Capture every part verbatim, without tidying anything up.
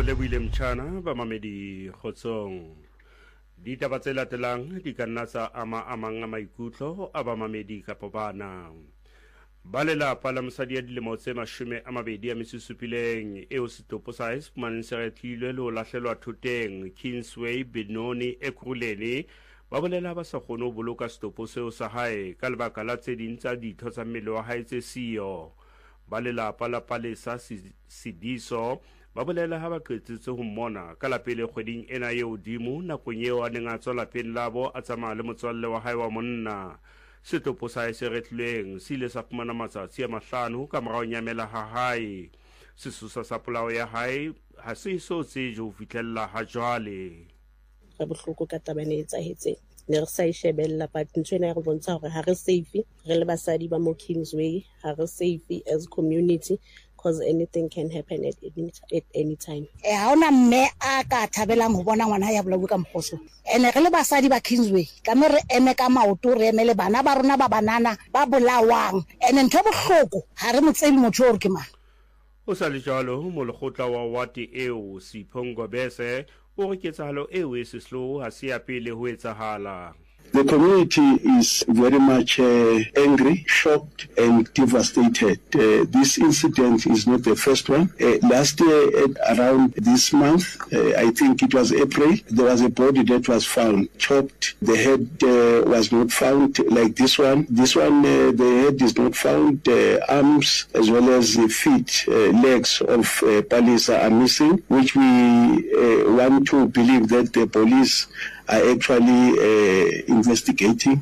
lebohile mtjhana ba mamedi kgotsong. Ditaba tse latelang di ka nna tsa ama amang a maikutlo a ba mamedi kapa bana. Ba lelapa la mosadi ya dilemo tse mashome a mabedi a metso e supileng eo setopo sa hae se fumaneng se retlilwe le ho lahlelwa thoteng Kingsway Benoni Ekurhuleni ba bolela ba sa kgone ho boloka setopo seo sa hae ka lebaka la tse ding tsa ditho tsa mmele wa hae tse siyo. Ba lelapa la Palesa Sidiso ba bolela ha ba qetetse ho mmona ka la pele kgweding ena ye hodimo nakong eo a neng a tswa lapeng labo a tsamaya le motswalle wa hae wa monna. Setopo sa hae se retlilweng se ile sa fumana matsatsi a mahlano ka morao nyamela ha hae. Sesosa sa polao ya hae ha se so tseje ho fihlella ha jwale. Re bohloko ka taba ena e etsahetseng, ne re sa e shebella but ntho ena e re bontsha hore ha re safe re le basadi ba mo Kingsway, ha re safe as community because anything can happen at any, at any time. Eh ha ona mme a ka thabelang ho bona ngwana ya bolawe ka mkhoso. Ene re le basadi ba Kingsway ka me re eme ka maoto re emele bana ba rona ba banana ba bolawang. Ene ntho bohloko ha re motseli motho o re ke mang. O sa le jalo mo lekgotla wa wati eo Siphongo Bese o re ketsahalo eo e seslo ha se ya pele ho etsahala. The community is very much uh, angry, shocked and devastated. Uh, this incident is not the first one. Uh, last year, at around this month, uh, I think it was April, there was a body that was found, chopped. The head uh, was not found like this one. This one, uh, the head is not found. Uh, arms as well as the feet, uh, legs of uh, Palesa are missing, which we uh, want to believe that the police are actually uh, investigating.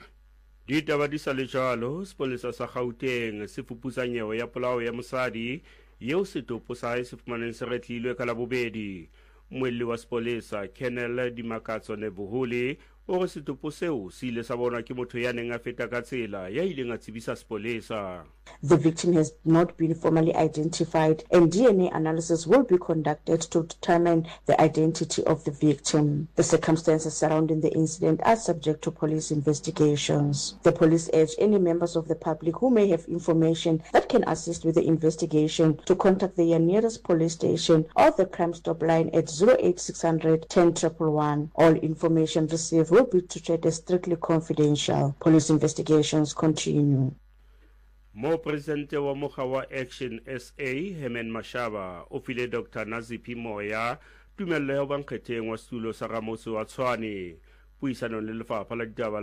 Ditaba di sa le jalo, sepolesa sa Gauteng se fuputsa nyewe ya polao ya mosadi yeo setopo sa hae se fumaneng se retlilwe ka labobedi. Moelli wa sepolesa Colonel Dimakatso Nebohole o re setopo seo se ile sa bonwa ke motho ya neng a feta ka tsela ya ileng a tsebisa sepolesa. The victim has not been formally identified and D N A analysis will be conducted to determine the identity of the victim. The circumstances surrounding the incident are subject to police investigations. The police urge any members of the public who may have information that can assist with the investigation to contact their nearest police station or the Crime Stop line at zero eight six hundred, ten one one one. All information received will be treated as strictly confidential. Police investigations continue. Mo presidente wa mokga wa Action S A Herman Mashaba o file Doctor Nazipi Moya tumello ya bankgetheng wa setulo sa Ramoso wa Tshwane puisano le lefapha la ditaba